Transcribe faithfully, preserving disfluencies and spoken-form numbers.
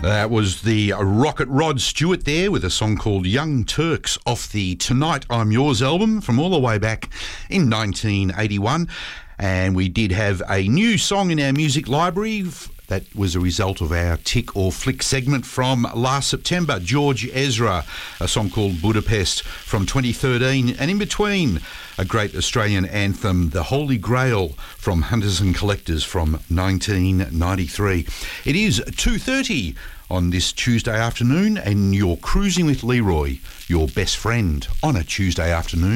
That was the Rocket Rod Stewart there with a song called Young Turks off the Tonight I'm Yours album from all the way back in nineteen eighty-one. And we did have a new song in our music library. That was a result of our Tick or Flick segment from last September. George Ezra, a song called Budapest from twenty thirteen. And in between, a great Australian anthem, The Holy Grail from Hunters and Collectors from nineteen ninety-three. It is two thirty on this Tuesday afternoon, and you're cruising with Leroy, your best friend on a Tuesday afternoon.